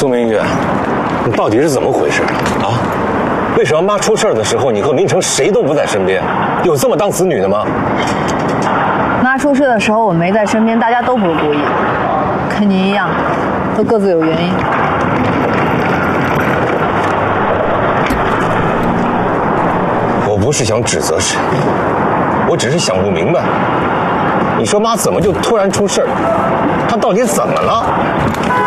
苏明玉，你到底是怎么回事啊？为什么妈出事的时候，你和明成谁都不在身边？有这么当子女的吗？ 妈出事的时候我没在身边，大家都不是故意的，跟你一样，都各自有原因。 我不是想指责谁，我只是想不明白，你说妈怎么就突然出事？她到底怎么了？